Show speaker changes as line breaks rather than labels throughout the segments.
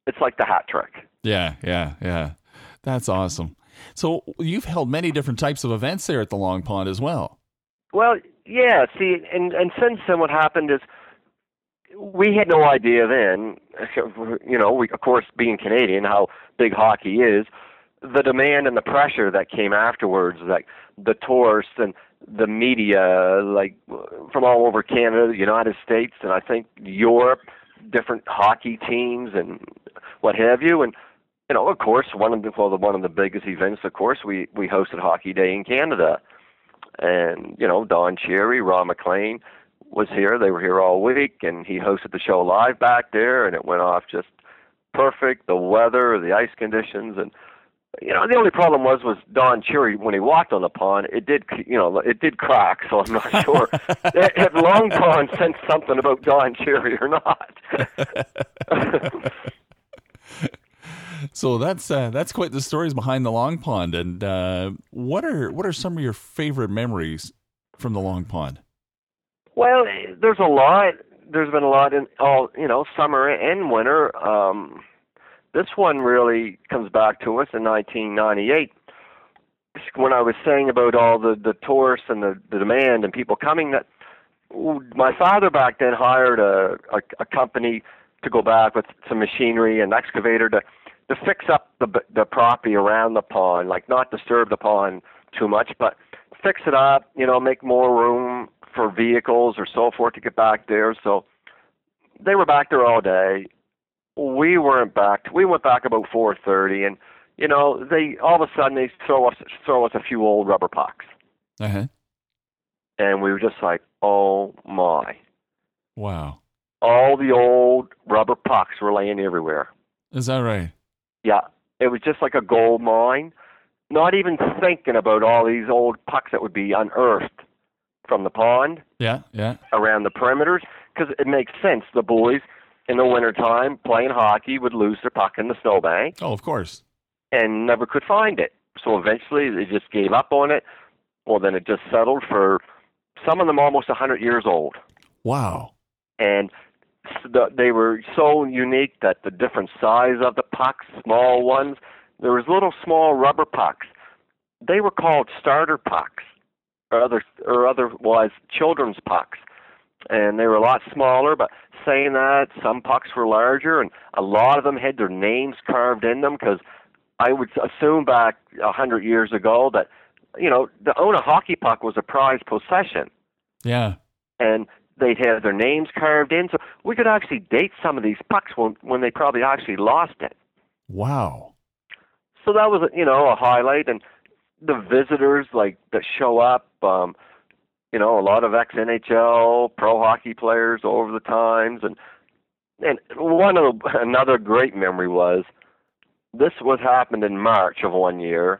it's like the hat trick.
Yeah, yeah, yeah. That's awesome. So you've held many different types of events there at the Long Pond as well.
Well, yeah. See, and since then, what happened is we had no idea then. We, of course, being Canadian, how big hockey is, the demand and the pressure that came afterwards, like the tourists and the media, like from all over Canada, the United States, and I think Europe, different hockey teams and what have you. And of course, one of the biggest events, of course, we hosted Hockey Day in Canada, and Don Cherry, Ron McLean was here. They were here all week, and he hosted the show live back there, and it went off just perfect. The weather, the ice conditions, and the only problem was Don Cherry, when he walked on the pond, it did crack. So I'm not sure if Long Pond sensed something about Don Cherry or not.
So that's quite the stories behind the Long Pond. And what are some of your favorite memories from the Long Pond?
Well, there's a lot. There's been a lot in all summer and winter. This one really comes back to us in 1998, when I was saying about all the tourists and the demand and people coming. That my father back then hired a company to go back with some machinery and excavator to fix up the property around the pond, like not disturb the pond too much, but fix it up, make more room for vehicles or so forth to get back there. So they were back there all day. We weren't back. We went back about 4:30, and they all of a sudden they throw us a few old rubber pucks,
and
we were just like, oh my,
wow!
All the old rubber pucks were laying everywhere.
Is that right?
Yeah, it was just like a gold mine. Not even thinking about all these old pucks that would be unearthed from the pond.
Yeah, yeah.
Around the perimeters, because it makes sense. The boys in the wintertime playing hockey would lose their puck in the snowbank.
Oh, of course.
And never could find it. So eventually they just gave up on it. Well, then it just settled for some of them almost 100 years old.
Wow.
And they were so unique that the different size of the pucks, small ones, there was little small rubber pucks. They were called starter pucks, or otherwise children's pucks. And they were a lot smaller, but saying that, some pucks were larger, and a lot of them had their names carved in them, because I would assume back 100 years ago that, to own a hockey puck was a prized possession.
Yeah.
And they'd have their names carved in, so we could actually date some of these pucks when they probably actually lost it.
Wow.
So that was, a highlight, and the visitors, like, that show up, a lot of ex-NHL, pro hockey players over the times. And another great memory was, this was happened in March of one year.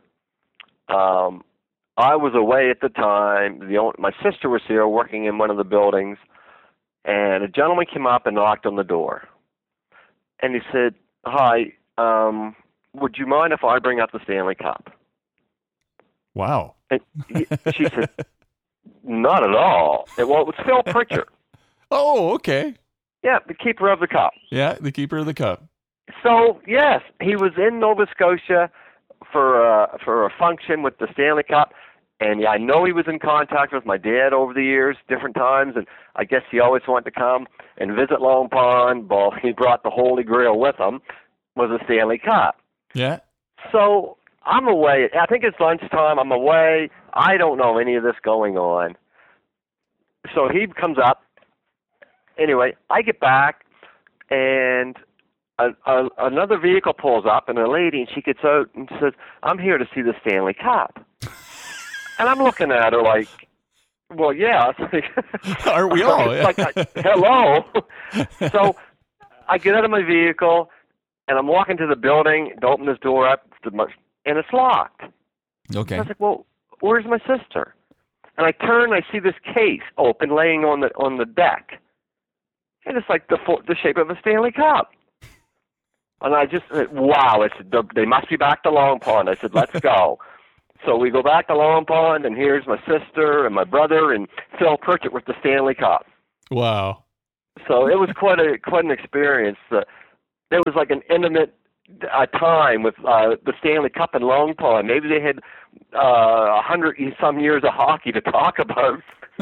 I was away at the time. My sister was here working in one of the buildings, and a gentleman came up and knocked on the door. And he said, hi, would you mind if I bring up the Stanley Cup?
Wow.
And she said, not at all. It was Phil Pritchard.
Oh, okay.
Yeah, the keeper of the cup.
Yeah, the keeper of the cup.
So, yes, he was in Nova Scotia for a function with the Stanley Cup, and I know he was in contact with my dad over the years, different times, and I guess he always wanted to come and visit Long Pond. Well, he brought the Holy Grail with him, was a Stanley Cup.
Yeah.
So I'm away. I think it's lunchtime. I'm away. I don't know any of this going on. So he comes up. Anyway, I get back, and another vehicle pulls up, and a lady, and she gets out and says, I'm here to see the Stanley Cup. And I'm looking at her like, well, yeah.
Aren't we all? Yeah.
Like, hello. So I get out of my vehicle, and I'm walking to the building to open this door up, and it's locked.
Okay.
I was like, well, where's my sister? And I turn, and I see this case open, laying on the deck. And it's like the shape of a Stanley Cup. And I just said, wow, they must be back to Long Pond. I said, let's go. So we go back to Long Pond, and here's my sister and my brother and Phil Pritchard with the Stanley Cup.
Wow.
So it was quite an experience. It was like an intimate time with the Stanley Cup in Long Pond. Maybe they had 100 some years of hockey to talk about.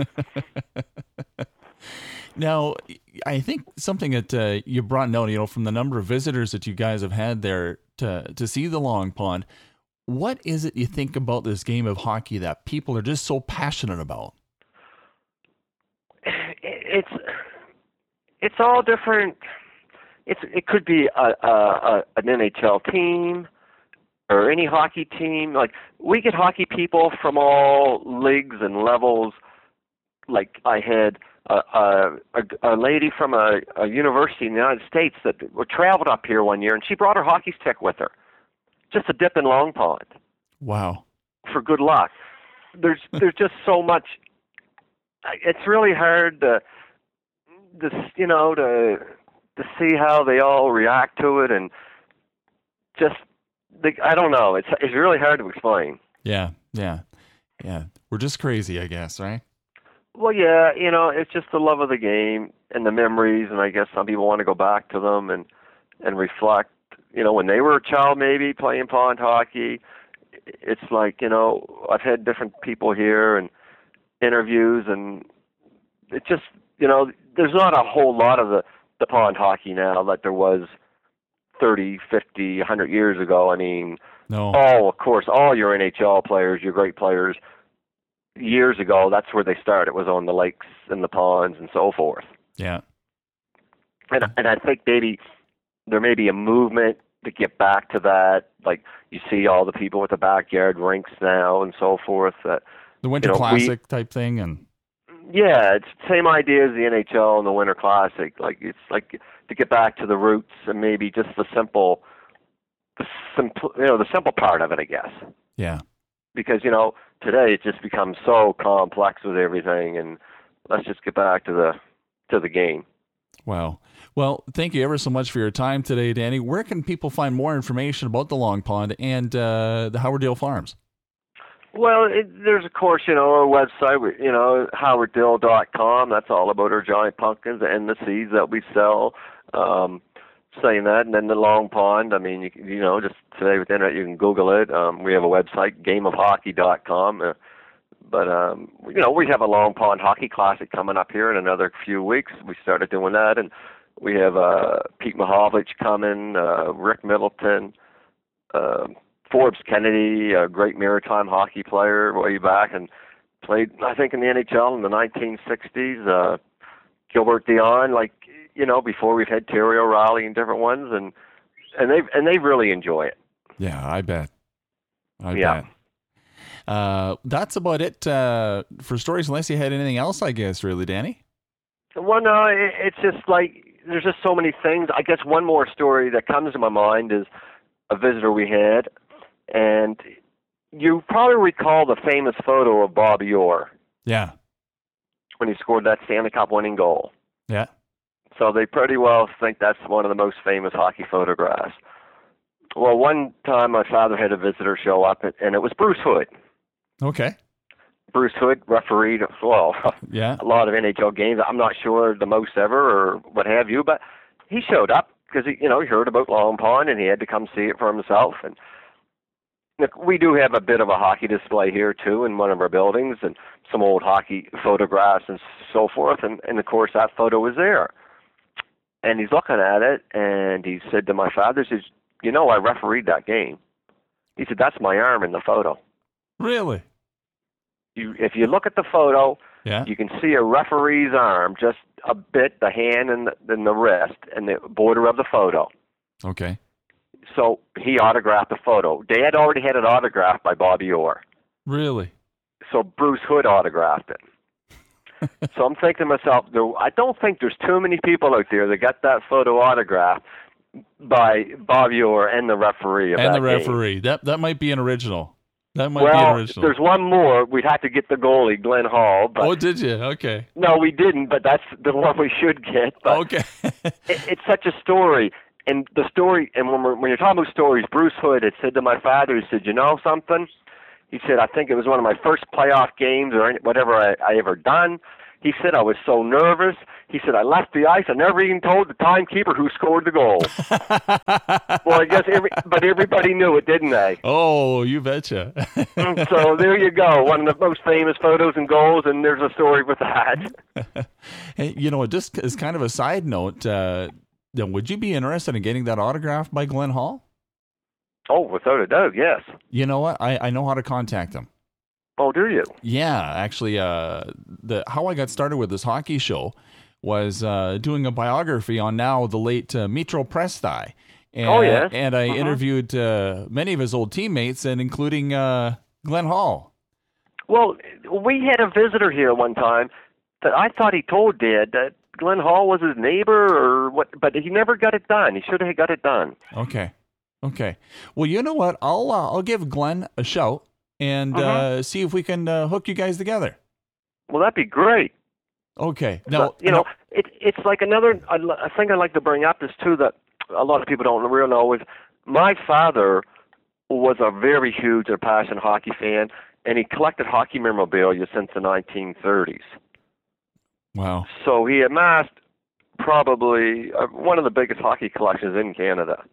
Now, I think something that you brought note, from the number of visitors that you guys have had there to see the Long Pond, what is it you think about this game of hockey that people are just so passionate about?
It's all different. It could be an NHL team or any hockey team. Like, we get hockey people from all leagues and levels. Like, I had a lady from a university in the United States that traveled up here one year, and she brought her hockey stick with her, just to dip in Long Pond.
Wow!
For good luck. There's just so much. It's really hard to see how they all react to it, and just I don't know. It's really hard to explain.
Yeah. We're just crazy, I guess, right?
Well, yeah, it's just the love of the game and the memories, and I guess some people want to go back to them and reflect, when they were a child maybe playing pond hockey. It's like, I've had different people here and interviews, and it just, there's not a whole lot of the pond hockey now that there was 30, 50, 100 years ago. I mean,
no.
Of course, all your NHL players, your great players, years ago, that's where they started. It was on the lakes and the ponds and so forth.
Yeah.
And I think maybe there may be a movement to get back to that. Like, you see all the people with the backyard rinks now and so forth.
The Winter Classic type thing, and
yeah, it's the same idea as the NHL and the Winter Classic. Like, it's like to get back to the roots and maybe just the simple part of it, I guess.
Yeah.
Because, today it just becomes so complex with everything, and let's just get back to the game.
Wow. Well, thank you ever so much for your time today, Danny. Where can people find more information about the Long Pond and the Howardale Farms? Well, there's, of course, our website, howardale.com. That's all about our giant pumpkins and the seeds that we sell. Saying that, and then the Long Pond. I mean, just today with the internet, you can Google it. We have a website, gameofhockey.com. But we have a Long Pond Hockey Classic coming up here in another few weeks. We started doing that, and we have Pete Mahovlich coming, Rick Middleton, Forbes Kennedy, a great maritime hockey player way back, and played, I think, in the NHL in the 1960s. Gilbert Dion, before we've had Terry O'Reilly and different ones, and they really enjoy it. Yeah, I bet. I bet. That's about it for stories, unless you had anything else, I guess, really, Danny.
Well, no, it's just like there's just so many things. I guess one more story that comes to my mind is a visitor we had, and you probably recall the famous photo of Bobby Orr.
Yeah.
When he scored that Stanley Cup winning goal.
Yeah.
So they pretty well think that's one of the most famous hockey photographs. Well, one time my father had a visitor show up, and it was Bruce Hood.
Okay.
Bruce Hood refereed, a lot of NHL games. I'm not sure the most ever or what have you, but he showed up because he heard about Long Pond, and he had to come see it for himself. And look, we do have a bit of a hockey display here too in one of our buildings, and some old hockey photographs and so forth. And of course, that photo was there. And he's looking at it, and he said to my father, he says, I refereed that game. He said, that's my arm in the photo.
Really?
If you look at the photo,
yeah,
you can see a referee's arm, just a bit, the hand and the wrist, and the border of the photo.
Okay.
So he autographed the photo. Dad already had it autographed by Bobby Orr.
Really?
So Bruce Hood autographed it. So I'm thinking to myself, I don't think there's too many people out there that got that photo autographed by Bobby Orr and the referee.
And the referee.
Game.
That might be an original. That might be an original.
There's one more. We'd have to get the goalie, Glenn Hall. But
oh, did you? Okay.
No, we didn't, but that's the one we should get. But
okay.
It's such a story. And the story, and when you're talking about stories, Bruce Hood had said to my father, he said, you know something? He said, I think it was one of my first playoff games or whatever I ever done. He said, I was so nervous. He said, I left the ice. I never even told the timekeeper who scored the goal. Well, I guess but everybody knew it, didn't they?
Oh, you betcha.
So there you go. One of the most famous photos and goals, and there's a story with that.
Hey, just as kind of a side note, would you be interested in getting that autographed by Glenn Hall?
Oh, without a doubt, yes.
You know what? I know how to contact him.
Oh, do you?
Yeah, actually, how I got started with this hockey show was doing a biography on now the late Mitro Presti. And,
yes.
And I interviewed many of his old teammates, and including Glenn Hall.
Well, we had a visitor here one time that I thought he told Dad that Glenn Hall was his neighbor or what, but he never got it done. He should have got it done.
Okay. Well, you know what? I'll give Glenn a shout and see if we can hook you guys together.
Well, that'd be great.
Okay. Now,
it's like another a thing I'd like to bring up is too that a lot of people don't really know is my father was a very huge and passionate hockey fan, and he collected hockey memorabilia since the 1930s.
Wow.
So he amassed probably one of the biggest hockey collections in Canada.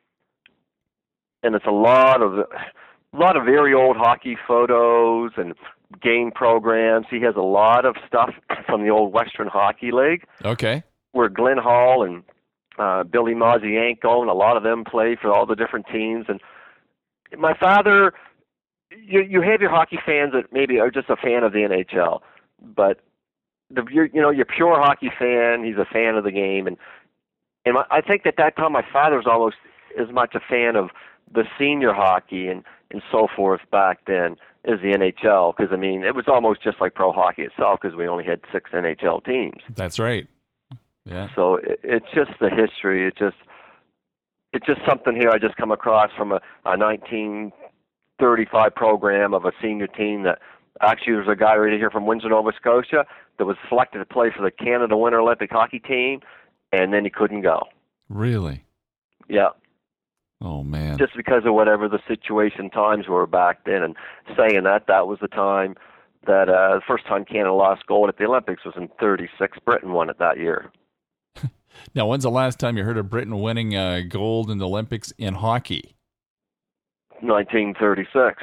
And it's a lot of very old hockey photos and game programs. He has a lot of stuff from the old Western Hockey League.
Okay.
Where Glenn Hall and Billy Mazienko and a lot of them play for all the different teams. And my father, you have your hockey fans that maybe are just a fan of the NHL, but your pure hockey fan, he's a fan of the game. And I think at that time my father was almost as much a fan of the senior hockey and so forth back then as the NHL, because, I mean, it was almost just like pro hockey itself because we only had 6 NHL teams.
That's right. Yeah.
So it's just the history. It's just something here I just come across from a 1935 program of a senior team that actually was a guy right here from Windsor, Nova Scotia, that was selected to play for the Canada Winter Olympic hockey team, and then he couldn't go.
Really?
Yeah.
Oh, man.
Just because of whatever the situation times were back then. And saying that was the time that the first time Canada lost gold at the Olympics was in 36. Britain won it that year.
Now, when's the last time you heard of Britain winning gold in the Olympics in hockey?
1936.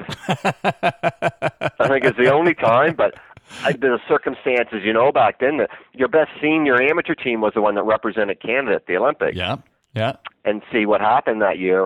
I think it's the only time, but the circumstances, back then, your best senior amateur team was the one that represented Canada at the Olympics.
Yeah.
And see what happened that year.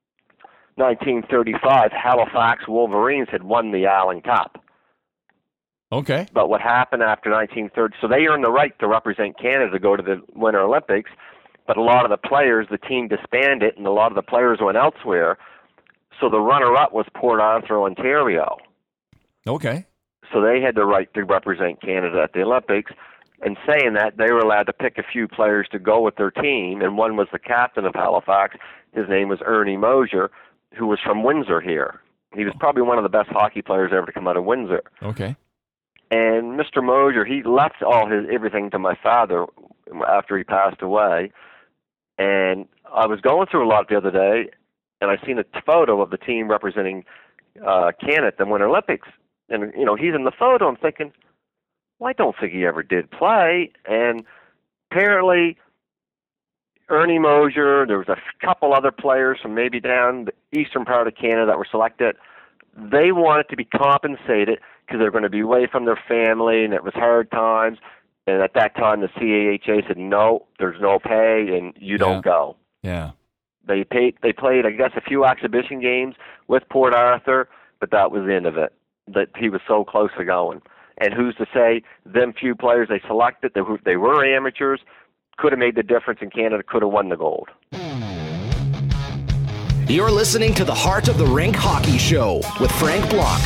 1935, Halifax Wolverines had won the Allen Cup.
Okay.
But what happened after 1930? So they earned the right to represent Canada to go to the Winter Olympics, but a lot of the players, the team disbanded, and a lot of the players went elsewhere. So the runner-up was Port Arthur, Ontario.
Okay.
So they had the right to represent Canada at the Olympics. And saying that, they were allowed to pick a few players to go with their team, and one was the captain of Halifax. His name was Ernie Mosier, who was from Windsor here. He was probably one of the best hockey players ever to come out of Windsor.
Okay.
And Mr. Mosier, he left everything to my father after he passed away. And I was going through a lot the other day, and I seen a photo of the team representing Canada at the Winter Olympics. And, he's in the photo. I'm thinking, well, I don't think he ever did play. And apparently, Ernie Mosier, there was a couple other players from maybe down the eastern part of Canada that were selected. They wanted to be compensated because they were going to be away from their family, and it was hard times. And at that time, the CAHA said, no, there's no pay, and you don't go.
Yeah.
They played, I guess, a few exhibition games with Port Arthur, but that was the end of it. That he was so close to going. And who's to say them few players they selected, they were amateurs, could have made the difference, and Canada could have won the gold.
You're listening to the Heart of the Rink Hockey Show with Frank Block.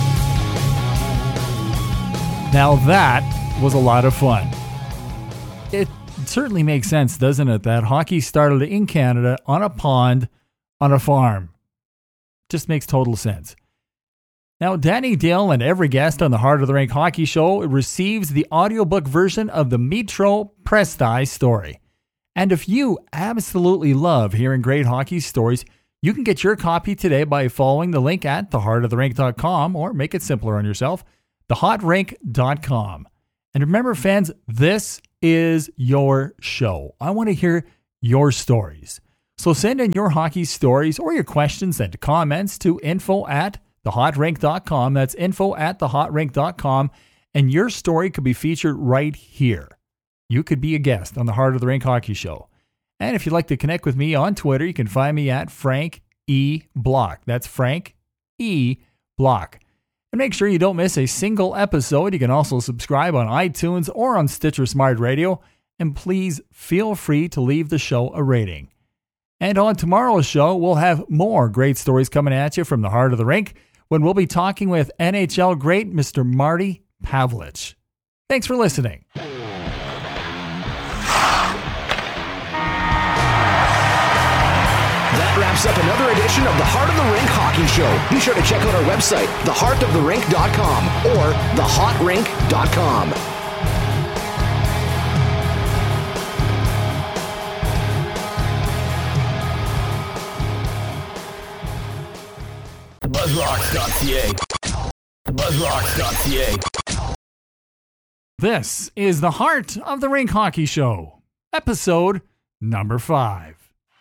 Now that was a lot of fun. It certainly makes sense, doesn't it, that hockey started in Canada on a pond on a farm. Just makes total sense. Now, Danny Dale and every guest on the Heart of the Rink Hockey Show receives the audiobook version of the Mitro Presti story. And if you absolutely love hearing great hockey stories, you can get your copy today by following the link at theheartoftherink.com, or make it simpler on yourself, thehotrink.com. And remember, fans, this is your show. I want to hear your stories. So send in your hockey stories or your questions and comments to info@thehotrink.com. That's info@thehotrink.com. And your story could be featured right here. You could be a guest on the Heart of the Rink Hockey Show. And if you'd like to connect with me on Twitter, you can find me at Frank E. Block. That's Frank E. Block. And make sure you don't miss a single episode. You can also subscribe on iTunes or on Stitcher Smart Radio. And please feel free to leave the show a rating. And on tomorrow's show, we'll have more great stories coming at you from the Heart of the Rink when we'll be talking with NHL great Mr. Marty Pavelich. Thanks for listening.
That wraps up another edition of the Heart of the Rink Hockey Show. Be sure to check out our website, theheartoftherink.com or thehotrink.com.
Buzzrocks.ca. Buzzrocks.ca.
This is the Heart of the Rink Hockey Show, episode number 5.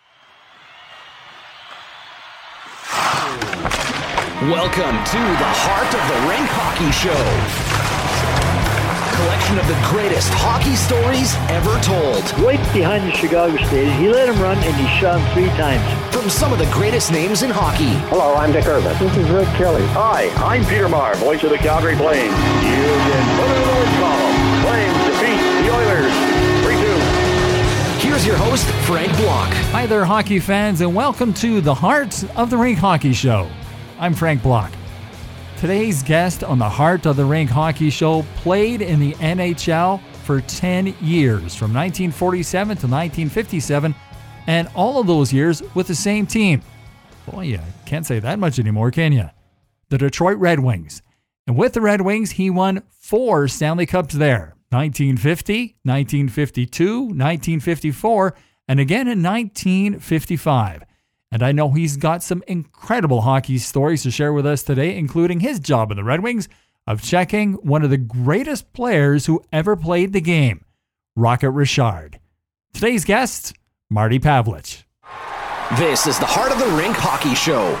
Welcome to the Heart of the Rink Hockey Show. Collection of the greatest hockey stories ever told.
Right behind the Chicago stage, he let him run and he shot him 3 times.
From some of the greatest names in hockey.
Hello, I'm Dick Irvin.
This is Rick Kelly.
Hi, I'm Peter Maher, voice of the Calgary Flames. You can put it in the win column. Flames defeat the Oilers 3-2.
Here's your host, Frank Block.
Hi there, hockey fans, and welcome to the Heart of the Rink Hockey Show. I'm Frank Block. Today's guest on the Heart of the Rink Hockey Show played in the NHL for 10 years, from 1947 to 1957, and all of those years with the same team. Boy, you can't say that much anymore, can you? The Detroit Red Wings. And with the Red Wings, he won 4 Stanley Cups there. 1950, 1952, 1954, and again in 1955. And I know he's got some incredible hockey stories to share with us today, including his job in the Red Wings of checking one of the greatest players who ever played the game, Rocket Richard. Today's guest, Marty Pavelich.
This is the Heart of the Rink Hockey Show.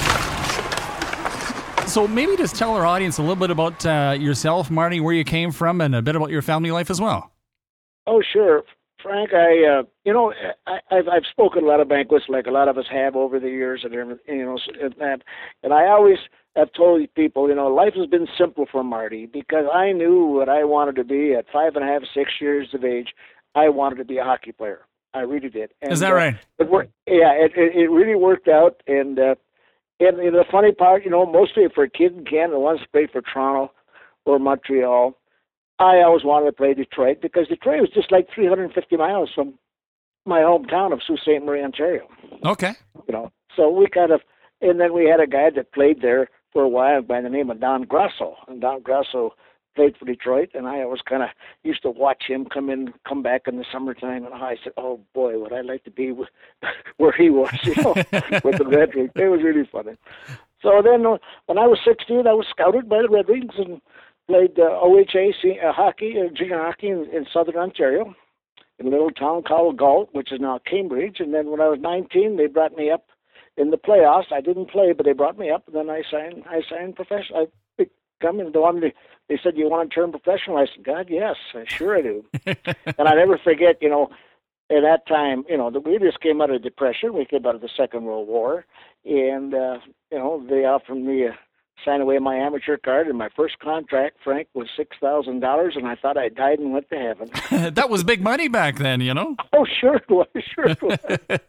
So maybe just tell our audience a little bit about yourself, Marty, where you came from, and a bit about your family life as well.
Oh, sure. Frank, I've spoken a lot of banquets like a lot of us have over the years and everything, and I always have told people, life has been simple for Marty because I knew what I wanted to be at 5.5, 6 years of age. I wanted to be a hockey player. I really did. And,
is that right?
It really worked out. And the funny part, mostly for a kid in Canada who wants to play for Toronto or Montreal, I always wanted to play Detroit because Detroit was just like 350 miles from my hometown of Sault Ste. Marie, Ontario.
Okay.
So we and then we had a guy that played there for a while by the name of Don Grasso. And Don Grasso played for Detroit, and I always kind of used to watch him come back in the summertime, and I said, oh boy, would I like to be where he was, with the Red Wings. It was really funny. So then when I was 16, I was scouted by the Red Wings and played OHA hockey, junior hockey in southern Ontario, in a little town called Galt, which is now Cambridge. And then when I was 19, they brought me up in the playoffs. I didn't play, but they brought me up, and then I signed professional. They said, you want to turn professional? I said, God, yes, sure I do. And I never forget, at that time, we just came out of depression. We came out of the Second World War, and they offered me sign away my amateur card, and my first contract, Frank, was $6,000, and I thought I died and went to heaven.
That was big money back then,
Oh, sure it was. Sure it was.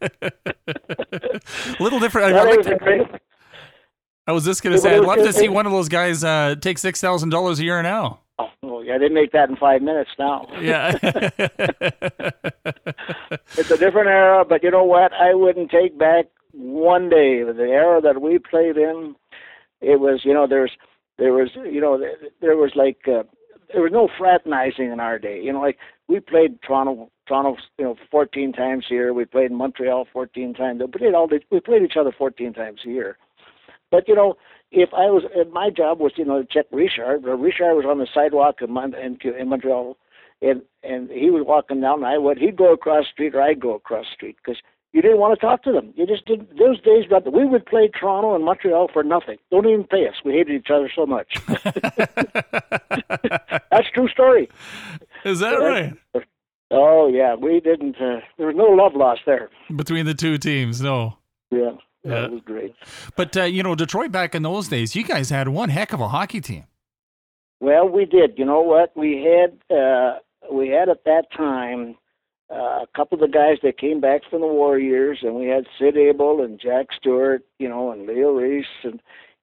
A little different. I was just going to say, I'd love to see one of those guys take $6,000 a year now.
Oh, yeah, they make that in 5 minutes now.
Yeah.
It's a different era, but you know what? I wouldn't take back one day. The era that we played in, it was, there was no fraternizing in our day. Like we played Toronto, 14 times a year. We played in Montreal 14 times. We played each other 14 times a year. But if I was, my job was to check Richard. Richard was on the sidewalk in Montreal, and he was walking down. He'd go across the street, or I'd go across the street, because you didn't want to talk to them. You just didn't. Those days, we would play Toronto and Montreal for nothing. Don't even pay us. We hated each other so much. That's a true story.
Is that right?
Oh yeah, we didn't. There was no love lost there
between the two teams. No.
Yeah, it was great.
But Detroit back in those days, you guys had one heck of a hockey team.
Well, we did. You know what? We had at that time. A couple of the guys that came back from the war years, and we had Sid Abel and Jack Stewart, and Leo Reese, and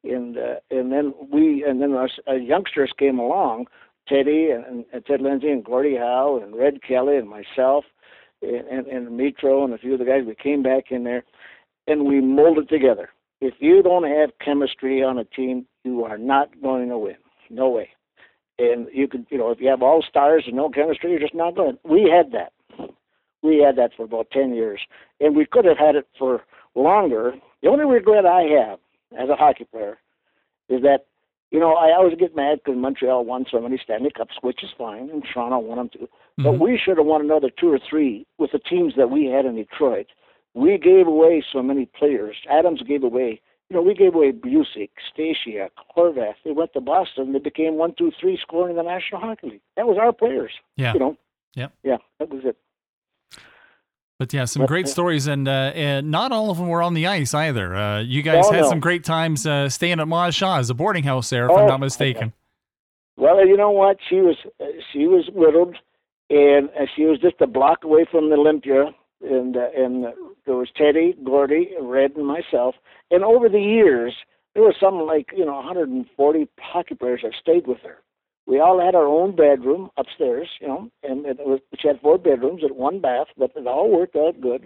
then our youngsters came along, Teddy and Ted Lindsay and Gordie Howe and Red Kelly and myself and Mitro and a few of the guys. We came back in there, and we molded together. If you don't have chemistry on a team, you are not going to win. No way. And you could, if you have all stars and no chemistry, you're just not going. We had that. We had that for about 10 years, and we could have had it for longer. The only regret I have as a hockey player is that, I always get mad because Montreal won so many Stanley Cups, which is fine, and Toronto won them too. Mm-hmm. But we should have won another 2 or 3 with the teams that we had in Detroit. We gave away so many players. Adams gave away, we gave away Busick, Stasiak, Horvath. They went to Boston. They became 1, 2, 3 scoring in the National Hockey League. That was our players.
Yeah.
Yeah, that was it.
But yeah, some great stories, and not all of them were on the ice either. You guys had some great times staying at Ma Shaw's, a boarding house there, if I'm not mistaken.
Well, you know what? She was widowed, and she was just a block away from the Olympia, and there was Teddy, Gordie, Red, and myself. And over the years, there was something like 140 hockey players that stayed with her. We all had our own bedroom upstairs, and she had 4 bedrooms and 1 bath, but it all worked out good.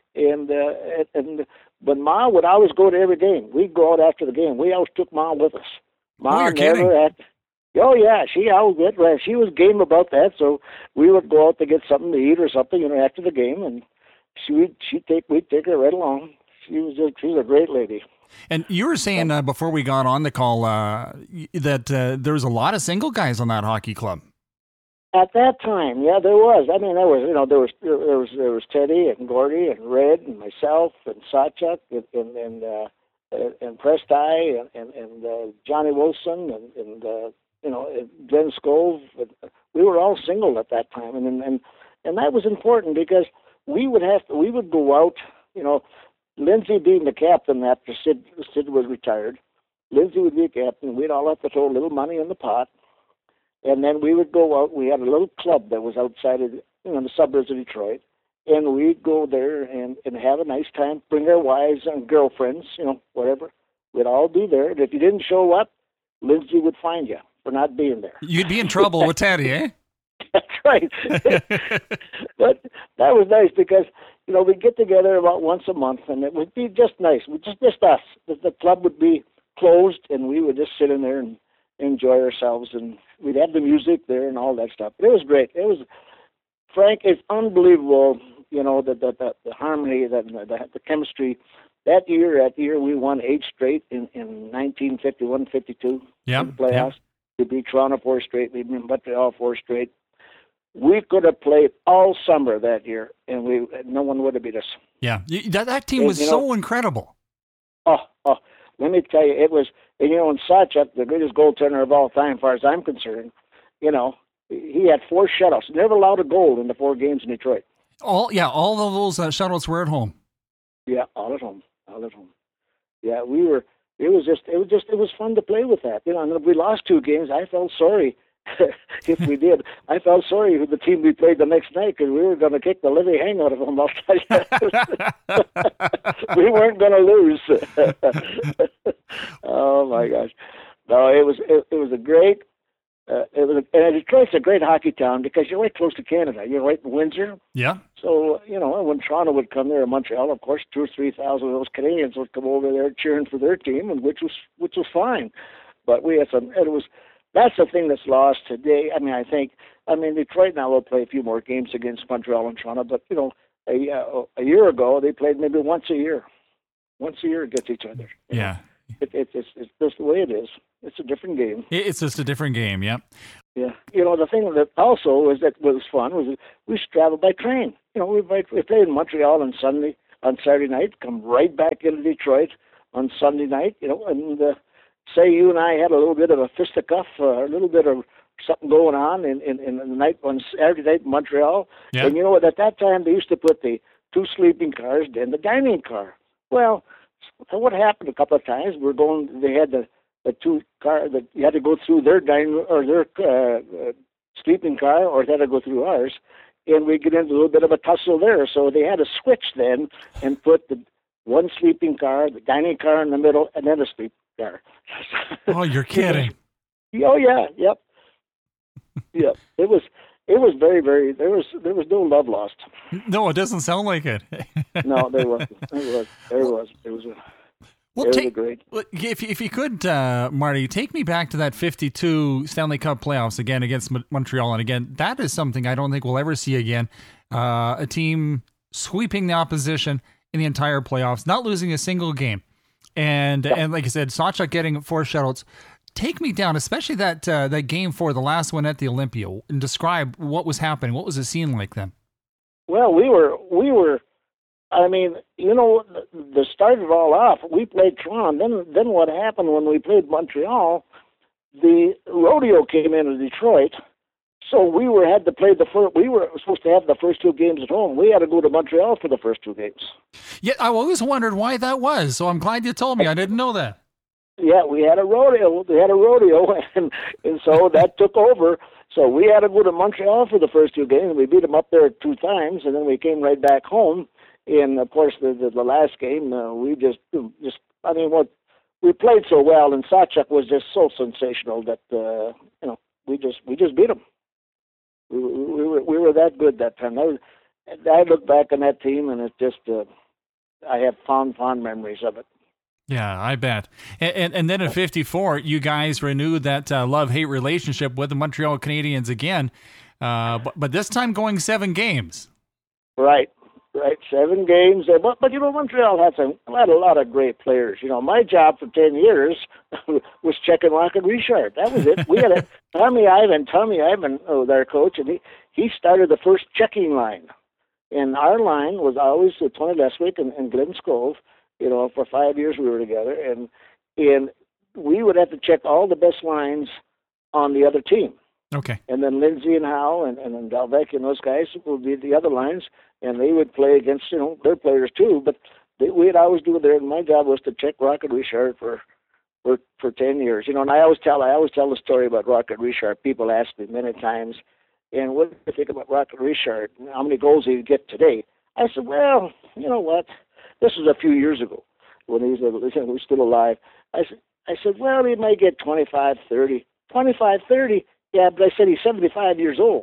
But Ma would always go to every game. We'd go out after the game. We always took Ma with us. Ma
you're kidding.
Oh yeah, she was game about that. So we would go out to get something to eat or something, after the game, and we'd take her right along. She was a great lady.
And you were saying before we got on the call that there was a lot of single guys on that hockey club.
At that time, yeah, there was. I mean, there was Teddy and Gordie and Red and myself and Sawchuk and Presti and Johnny Wilson and Glenn Scove. We were all single at that time, and that was important because we would go out, Lindsay being the captain after Sid was retired. Lindsay would be a captain. We'd all have to throw a little money in the pot. And then we would go out. We had a little club that was outside of the suburbs of Detroit. And we'd go there and have a nice time, bring our wives and girlfriends, whatever. We'd all be there. And if you didn't show up, Lindsay would find you for not being there.
You'd be in trouble with Teddy, eh?
That's right. But that was nice because, we'd get together about once a month, and it would be just nice. Just us. The club would be closed, and we would just sit in there and enjoy ourselves, and we'd have the music there and all that stuff. But it was great. It was, Frank, it's unbelievable, the harmony, the chemistry. That year we won 8 straight in 1951-52.
Yeah.
In the playoffs. We beat Toronto 4 straight. We beat Montreal 4 straight. We could have played all summer that year, and no one would have beat us.
Yeah, that team was so incredible.
Oh, let me tell you, it was, and Sawchuk, the greatest goaltender of all time, as far as I'm concerned, he had 4 shutouts. Never allowed a goal in the 4 games in Detroit.
All of those shutouts were at home.
Yeah, all at home. Yeah, it was fun to play with that. And if we lost 2 games, I felt sorry. If we did, I felt sorry for the team we played the next night because we were going to kick the living hang out of them. I'll tell you. We weren't going to lose. Oh my gosh! No, it was a great. And Detroit's a great hockey town because you're right close to Canada. You're right in Windsor.
Yeah.
So when Toronto would come there, or Montreal, of course, 2,000 or 3,000 of those Canadians would come over there cheering for their team, and which was fine. But we had some. That's the thing that's lost today. I mean, Detroit now will play a few more games against Montreal and Toronto, but a year ago they played maybe once a year against each other.
Yeah.
It's just the way it is. It's a different game.
It's just a different game, yep.
Yeah. The thing that also was fun was we used to travel by train. We played in Montreal on Saturday night, come right back into Detroit on Sunday night, and say you and I had a little bit of a fisticuff, a little bit of something going on in the night on Saturday night in Montreal.
Yeah.
And at that time they used to put the 2 sleeping cars in the dining car. Well, what happened a couple of times, they had the 2 car that you had to go through their dining or their sleeping car, or they had to go through ours, and we get into a little bit of a tussle there. So they had to switch then and put the 1 sleeping car, the dining car in the middle, and then a sleeping car.
Oh, you're kidding.
Oh yeah, yep. Yep. It was very, very. There was no love lost.
No, it doesn't sound like it.
No, there wasn't. There was. It was great.
If you could, Marty, take me back to that 52 Stanley Cup playoffs again against Montreal, and again, that is something I don't think we'll ever see again. A team sweeping the opposition in the entire playoffs, not losing a single game, and like I said, Sawchuk getting 4 shutouts. Take me down, especially that Game 4, the last one at the Olympia, and describe what was happening. What was the scene like then?
Well, we were. I mean, the start it all off. We played Toronto. Then what happened when we played Montreal? The rodeo came into Detroit, so we had to play the first. We were supposed to have the first 2 games at home. We had to go to Montreal for the first 2 games.
Yeah, I always wondered why that was. So I'm glad you told me. I didn't know that.
Yeah, we had a rodeo. And so that took over. So we had to go to Montreal for the first 2 games. We beat them up there 2 times, and then we came right back home. And of course, the last game, we we played so well, and Sawchuk was just so sensational that we just beat them. We were that good that time. I look back on that team, and it's just I have fond memories of it.
Yeah, I bet. And then in 54, you guys renewed that love-hate relationship with the Montreal Canadiens again, but this time going 7 games.
Right, 7 games. But Montreal had a lot of great players. My job for 10 years was checking Rocket Richard. That was it. We had Tommy Ivan, their coach, and he started the first checking line. And our line was always Tony Leswick and Glenn Scove. For 5 years we were together, and we would have to check all the best lines on the other team.
Okay.
And then Lindsay and Howe and Dalvec and those guys would be the other lines, and they would play against their players too. But we'd always do it there. And my job was to check Rocket Richard for 10 years. And I always tell the story about Rocket Richard. People ask me many times, and what do you think about Rocket Richard? How many goals did he get today? I said, well, you know what? This was a few years ago when he was still alive. I said, well, he might get 25, 30. 25, 30? Yeah, but I said he's 75 years old.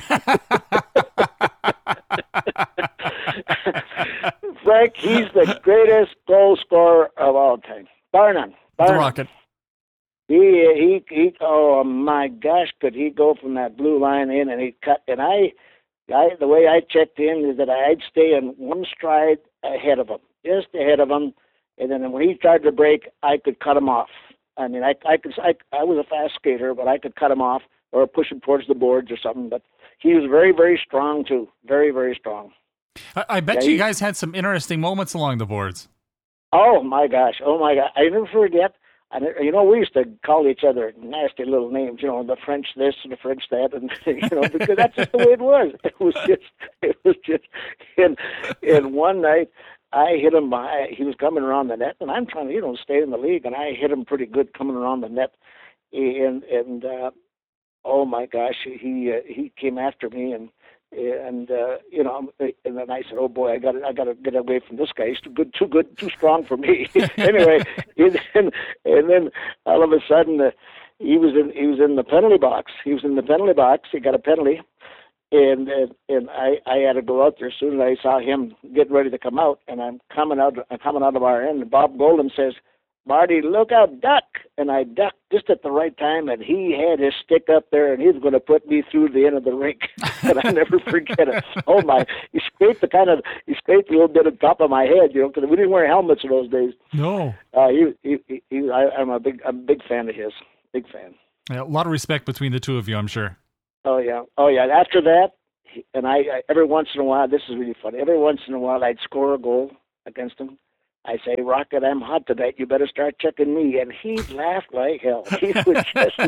Frank, he's the greatest goal scorer of all time. Bar none.
The Rocket.
He oh my gosh, could he go from that blue line in, and he'd cut, and the way I checked him is that I'd stay in one stride ahead of him, just ahead of him, and then when he tried to break, I could cut him off. I mean, I was a fast skater, but I could cut him off or push him towards the boards or something. But he was very, very strong too, very, very strong.
I bet you guys had some interesting moments along the boards.
Oh my gosh! I never forget. We used to call each other nasty little names, the French this and the French that, and because that's just the way it was. It was just. And one night, I hit him he was coming around the net, and I'm trying to, stay in the league, and I hit him pretty good coming around the net, and oh my gosh, he came after me, and then I said, oh boy, I got to get away from this guy. He's too good, too strong for me. Anyway, and then all of a sudden, he was in the penalty box. He got a penalty. And I had to go out there as soon as I saw him getting ready to come out, and I'm coming out of our end. And Bob Golden says, "Marty, look out, duck!" and I ducked just at the right time, and he had his stick up there, and he was going to put me through the end of the rink. And I never forget it. Oh my! He scraped the little bit of top of my head, because we didn't wear helmets in those days.
No.
I'm a big fan of his. Big fan.
Yeah, a lot of respect between the two of you, I'm sure.
Oh yeah. After that, and I every once in a while, this is really funny. Every once in a while, I'd score a goal against him. I say, Rocket, I'm hot tonight. You better start checking me. And he'd laugh like hell. He would just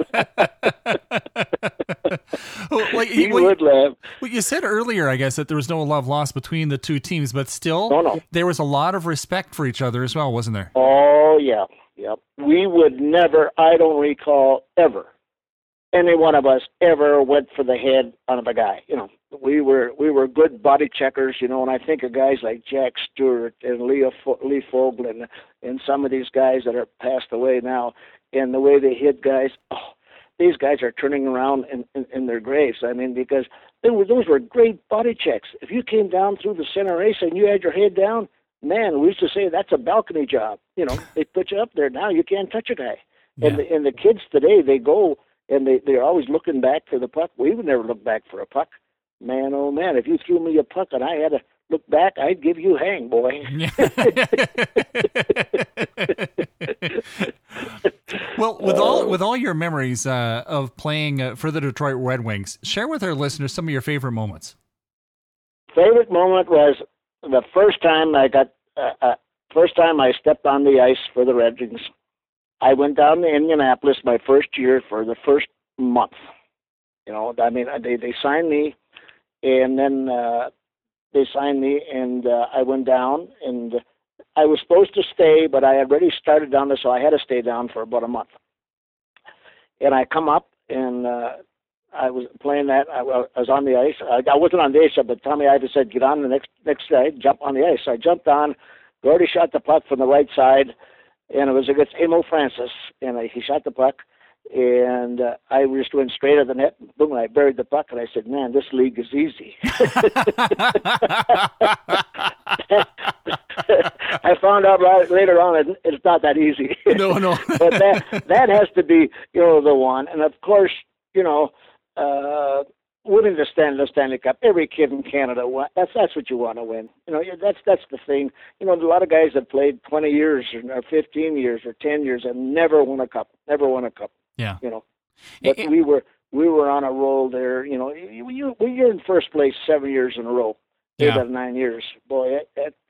he would laugh.
Well, you said earlier, I guess, that there was no love lost between the two teams, but still, there was a lot of respect for each other as well, wasn't there?
Oh, yeah. Yep. We would never, I don't recall ever, any one of us ever went for the head on a guy. We were good body checkers, and I think of guys like Jack Stewart and Lee Fogel and some of these guys that are passed away now, and the way they hit guys. Oh, these guys are turning around in their graves. I mean, because those were great body checks. If you came down through the center ice and you had your head down, man, we used to say that's a balcony job. They put you up there. Now you can't touch a guy. Yeah. And the kids today, they go and they're always looking back for the puck. We would never look back for a puck. Man, oh man, if you threw me a puck and I had to look back, I'd give you hang, boy.
Well, with all your memories of playing for the Detroit Red Wings, share with our listeners some of your favorite moments.
Favorite moment was the first time I stepped on the ice for the Red Wings. I went down to Indianapolis my first year for the first month. They signed me, and then they signed me, and I went down, and I was supposed to stay, but I had already started down there, so I had to stay down for about a month. And I come up, and I was playing that. I was on the ice. I wasn't on the ice, but Tommy Ivey said, get on the next side, jump on the ice. So I jumped on. Gordy shot the puck from the right side, and it was against Emil Francis, and he shot the puck, and I just went straight at the net. Boom! I buried the puck, and I said, "Man, this league is easy." I found out later on it's not that easy.
No.
But that has to be the one, and of course winning the Stanley Cup. Every kid in Canada that's what you want to win. That's the thing. A lot of guys that played 20 years or 15 years or 10 years and never won a cup.
Yeah.
But we were on a roll there. You're in first place 7 years in a row. 8 out of 9 years. Boy,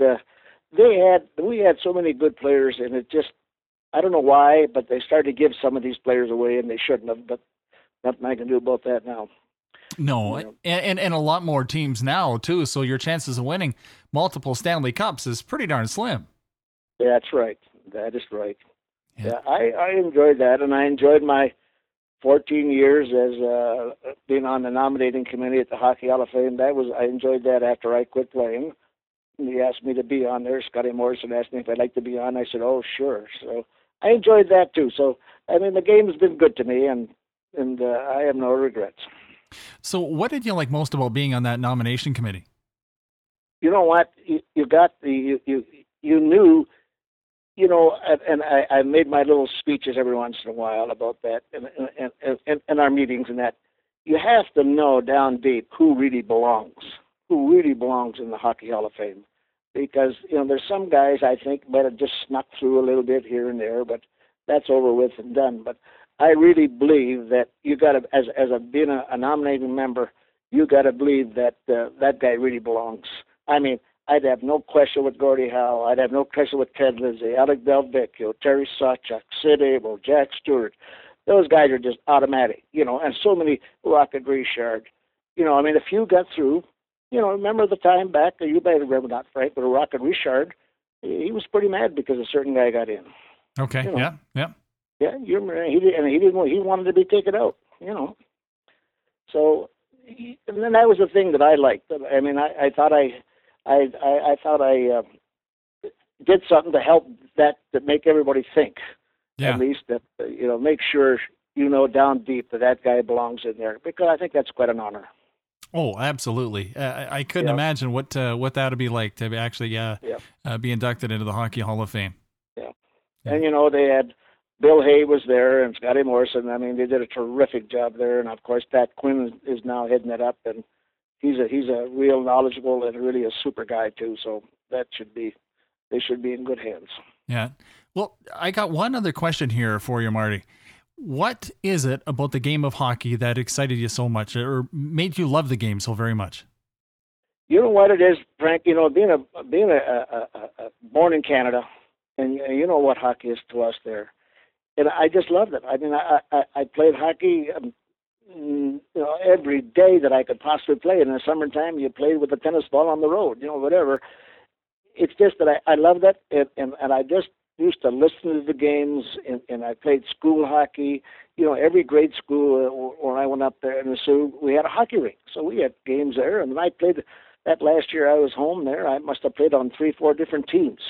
we had so many good players, and it just, I don't know why, but they started to give some of these players away, and they shouldn't have. But nothing I can do about that now.
No, and a lot more teams now, too, so your chances of winning multiple Stanley Cups is pretty darn slim.
That's right. That is right. Yeah, I enjoyed that, and I enjoyed my 14 years as being on the nominating committee at the Hockey Hall of Fame. I enjoyed that after I quit playing. And he asked me to be on there. Scotty Morrison asked me if I'd like to be on. I said, oh, sure. So I enjoyed that, too. So, the game has been good to me, and I have no regrets.
So what did you like most about being on that nomination committee?
You know what? You knew, and I made my little speeches every once in a while about that in our meetings, and that you have to know down deep who really belongs in the Hockey Hall of Fame. Because, there's some guys I think might have just snuck through a little bit here and there, but that's over with and done. But I really believe that you got to, being a nominating member, you got to believe that that guy really belongs. I'd have no question with Gordie Howe. I'd have no question with Ted Lindsay, Alec Delvecchio, Terry Sawchuk, Sid Abel, Jack Stewart. Those guys are just automatic, and so many, Rocket Richard. A few got through. Remember the time back, you might remember not, Frank, but Rocket Richard, he was pretty mad because a certain guy got in.
Okay, yeah.
Yeah, you remember, he wanted to be taken out, So, and then that was the thing that I liked. I thought I did something to help to make everybody think.
Yeah.
At least that make sure down deep that guy belongs in there, because I think that's quite an honor.
Oh, absolutely. I couldn't imagine what that would be like to actually be inducted into the Hockey Hall of Fame.
Yeah. And they had Bill Hay was there and Scotty Morrison. I mean, they did a terrific job there. And of course, Pat Quinn is now heading it up, and he's a real knowledgeable and really a super guy too. So they should be in good hands.
Yeah. Well, I got one other question here for you, Marty. What is it about the game of hockey that excited you so much, or made you love the game so very much?
You know what it is, Frank. You know, being born in Canada, and you know what hockey is to us there, and I just loved it. I mean, I played hockey, every day that I could possibly play. In the summertime, you played with a tennis ball on the road, whatever. It's just that I loved it, and I just used to listen to the games, and I played school hockey. Every grade school when I went up there in the Sioux, we had a hockey rink, so we had games there. And I played that last year I was home there. I must have played on 3-4 different teams.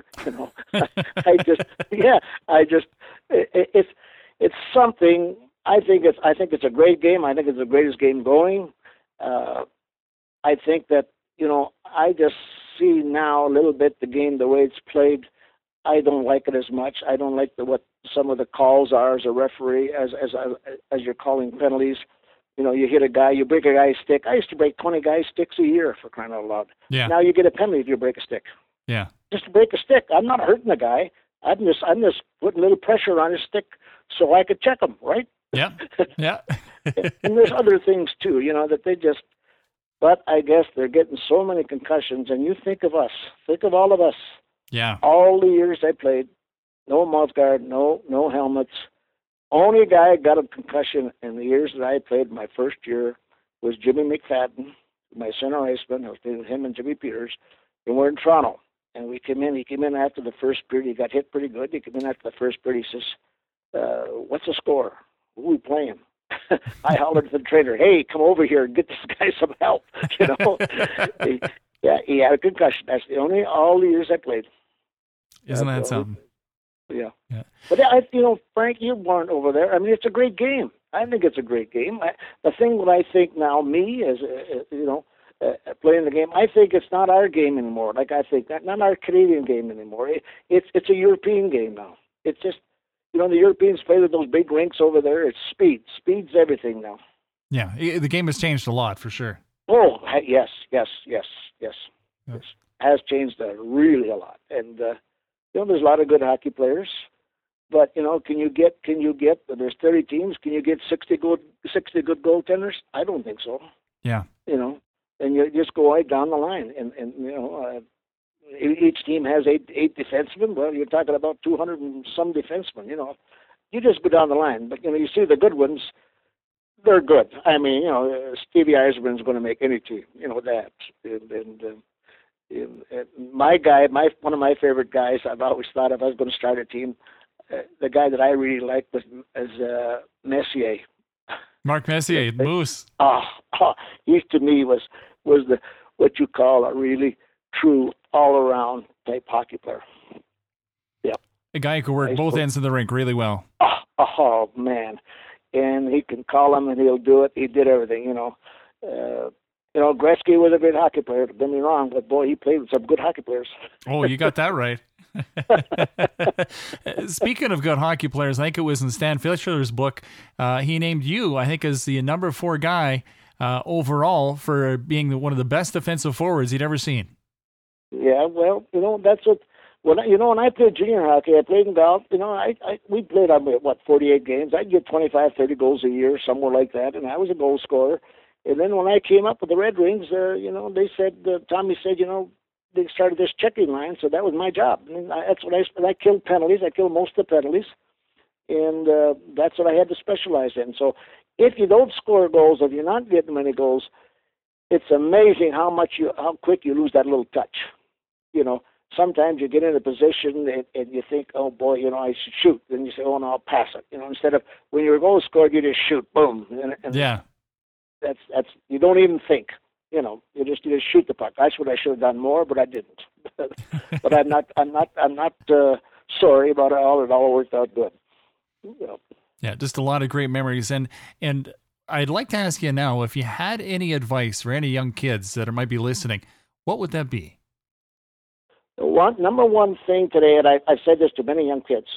It's something. I think it's a great game. I think it's the greatest game going. I think that I just see now a little bit the game the way it's played. I don't like it as much. I don't like what some of the calls are as a referee, as you're calling penalties. You hit a guy, you break a guy's stick. I used to break 20 guys' sticks a year, for crying out loud.
Yeah.
Now you get a penalty if you break a stick.
Yeah.
Just to break a stick. I'm not hurting the guy. I'm just putting a little pressure on his stick so I could check him, right?
Yeah. Yeah.
And there's other things too, that they just. But I guess they're getting so many concussions, and you think of us. Think of all of us.
Yeah.
All the years I played, no mouth guard, no helmets. Only guy got a concussion in the years that I played. My first year was Jimmy McFadden, my center iceman. I was playing with him and Jimmy Peters, and we're in Toronto. And he came in after the first period. He got hit pretty good. He came in after the first period. He says, "What's the score? Who are we playing?" I hollered to the trainer, "Hey, come over here and get this guy some help." He had a concussion. That's all the years I played.
Isn't that something?
Yeah.
Yeah.
But Frank, you weren't over there. I mean, it's a great game. I think it's a great game. The thing that I think now, me as playing the game, I think it's not our game anymore. Like I think not our Canadian game anymore. It's a European game now. It's just the Europeans play with those big rinks over there. It's speed. Speed's everything now.
Yeah, the game has changed a lot for sure.
Oh yes. It has changed really a lot, and there's a lot of good hockey players. But can you get? There's 30 teams. Can you get 60 good goaltenders? I don't think so.
Yeah.
And you just go right down the line, and each team has eight defensemen. Well, you're talking about 200 and some defensemen. You just go down the line. But you see the good ones. They're good. I mean, Stevie Yzerman's going to make any team. That. And my guy, one of my favorite guys, I've always thought if I was going to start a team, the guy that I really liked was Messier.
Mark Messier, Moose.
He to me was the what you call a really true all-around type hockey player. Yeah.
A guy who could work both ends of the rink really well.
Oh man. And he can call him and he'll do it. He did everything, Gretzky was a great hockey player, don't get me wrong, but boy, he played with some good hockey players.
Oh, you got that right. Speaking of good hockey players, I think it was in Stan Fischler's book, he named you, I think, as the number 4 guy overall for being one of the best defensive forwards he'd ever seen.
Yeah, well, that's what. When I played junior hockey, I played in golf. We played on 48 games. I'd get 25, 30 goals a year, somewhere like that, and I was a goal scorer. And then when I came up with the Red Wings, they said, Tommy said, they started this checking line, so that was my job. And that's what I killed penalties. I killed most of the penalties, and that's what I had to specialize in. So if you don't score goals, if you're not getting many goals, it's amazing how quick you lose that little touch. Sometimes you get in a position and you think, oh boy, I should shoot. Then you say, oh no, I'll pass it. Instead of when you're a goal scorer, you just shoot, boom. And
yeah.
That's you don't even think. You just shoot the puck. That's what I should have done more, but I didn't. But I'm not sorry about it all. It all worked out good.
Yeah, just a lot of great memories. And I'd like to ask you now, if you had any advice for any young kids that might be listening, what would that be?
Number one thing today, and I've said this to many young kids,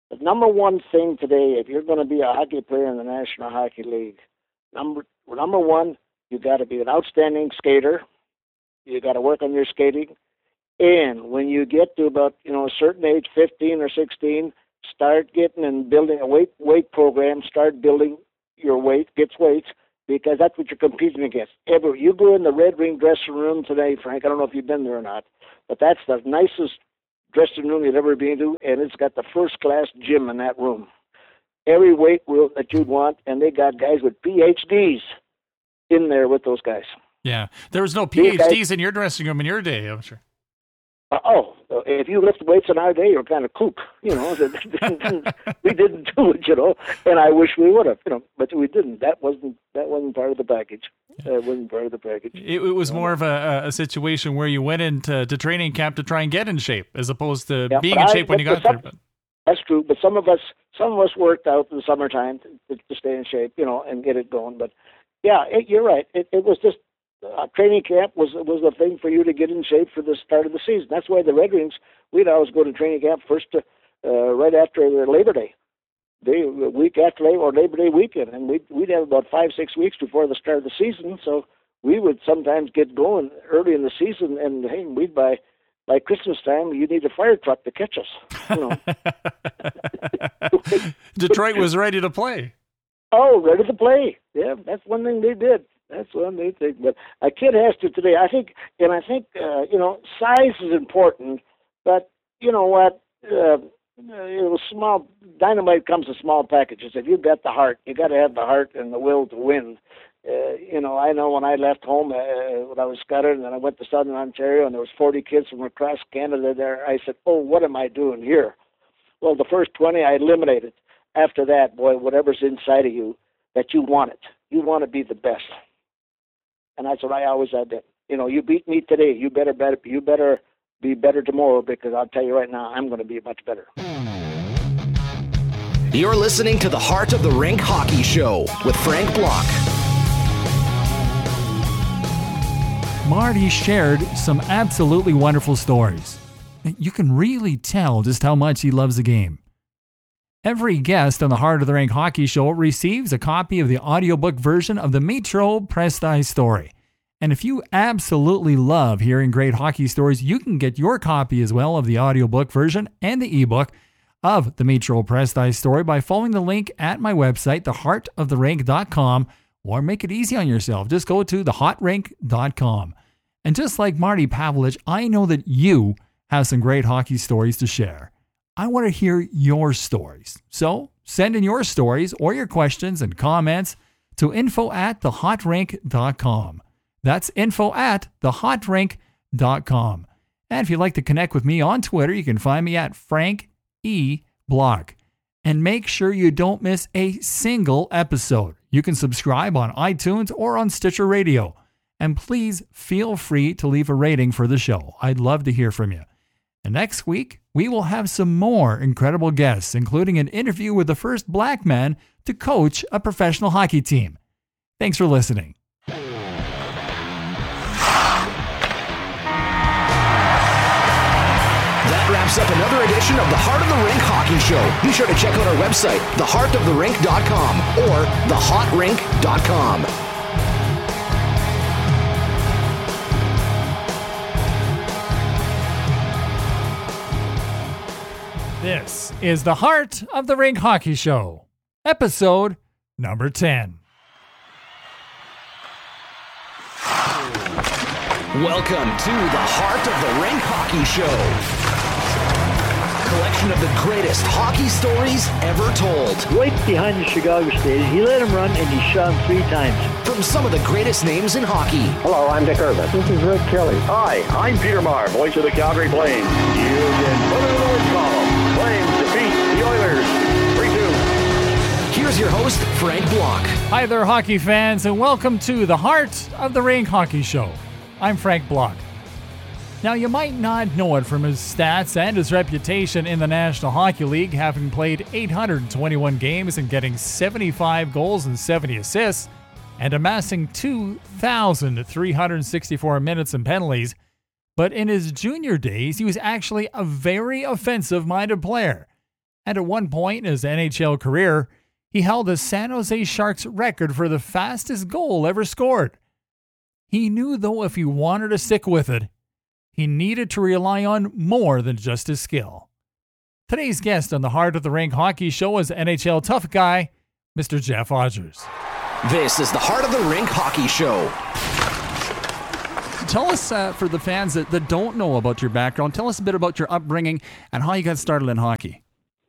The number one thing today, if you're going to be a hockey player in the National Hockey League, number one, you got to be an outstanding skater. You got to work on your skating. And when you get to about, a certain age, 15 or 16, start getting and building a weight program, start building your weight, get weights, because that's what you're competing against. You go in the Red Wing dressing room today, Frank, I don't know if you've been there or not, but that's the nicest dressing room you've ever been to, and it's got the first-class gym in that room. Every weight room that you'd want, and they got guys with PhDs in there with those guys.
Yeah, there was no PhDs in your dressing room in your day, I'm sure.
If you lift weights in our day, you're kind of kook, we didn't do it, and I wish we would have, but we didn't. That wasn't part of the package. That wasn't part of the package.
It was more of a situation where you went into training camp to try and get in shape, as opposed to being in shape when you got there. But
that's true. But some of us worked out in the summertime to stay in shape, and get it going. But yeah, you're right. It was just. Training camp was the thing for you to get in shape for the start of the season. That's why the Red Wings, we'd always go to training camp right after Labor Day, a week after Labor Day weekend, and we'd have about 5-6 weeks before the start of the season. So we would sometimes get going early in the season, and hey, we'd by Christmas time, you need a fire truck to catch us.
Detroit was ready to play.
Oh, ready to play. Yeah, that's one thing they did. That's one they think. But a kid has to today. I think size is important. But you know what? Small dynamite comes in small packages. If you've got the heart, you got to have the heart and the will to win. I know when I left home when I was scattered, and then I went to Southern Ontario, and there was 40 kids from across Canada there. I said, "Oh, what am I doing here?" Well, the first 20 I eliminated. After that, boy, whatever's inside of you, that you want it. You want to be the best. And that's what I always had. You beat me today. You better be better tomorrow, because I'll tell you right now, I'm going to be much better.
You're listening to the Heart of the Rink Hockey Show with Frank Block.
Marty shared some absolutely wonderful stories. You can really tell just how much he loves the game. Every guest on the Heart of the Rink Hockey Show receives a copy of the audiobook version of the Metro Presti story. And if you absolutely love hearing great hockey stories, you can get your copy as well of the audiobook version and the ebook of the Metro Presti story by following the link at my website, theheartoftherink.com, or make it easy on yourself. Just go to thehotrink.com. And just like Marty Pavlich, I know that you have some great hockey stories to share. I want to hear your stories. So send in your stories or your questions and comments to info@thehotrink.com. That's info@thehotrink.com. And if you'd like to connect with me on Twitter, you can find me at Frank E. Block. And make sure you don't miss a single episode. You can subscribe on iTunes or on Stitcher Radio. And please feel free to leave a rating for the show. I'd love to hear from you. And next week, we will have some more incredible guests, including an interview with the first black man to coach a professional hockey team. Thanks for listening.
That wraps up another edition of the Heart of the Rink Hockey Show. Be sure to check out our website, theheartoftherink.com or thehotrink.com.
This is the Heart of the Rink Hockey Show, episode number 10.
Welcome to the Heart of the Rink Hockey Show. Collection of the greatest hockey stories ever told.
Right behind the Chicago Stadium. He let him run and he shot him 3 times.
From some of the greatest names in hockey.
Hello, I'm Dick Irvin.
This is Rick Kelly.
Hi, I'm Peter Maher, voice of the Calgary Flames. You can put it in the win column. Flames defeat the Oilers 3-2.
Here's your host, Frank Block.
Hi there, hockey fans, and welcome to the Heart of the Rink Hockey Show. I'm Frank Block. Now, you might not know it from his stats and his reputation in the National Hockey League, having played 821 games and getting 75 goals and 70 assists, and amassing 2,364 minutes and penalties. But in his junior days, he was actually a very offensive-minded player. And at one point in his NHL career, he held the San Jose Sharks record for the fastest goal ever scored. He knew, though, if he wanted to stick with it, he needed to rely on more than just his skill. Today's guest on the Heart of the Rink Hockey Show is NHL tough guy, Mr. Jeff Odgers.
This is the Heart of the Rink Hockey Show.
Tell us, for the fans that don't know about your background, tell us a bit about your upbringing and how you got started in hockey.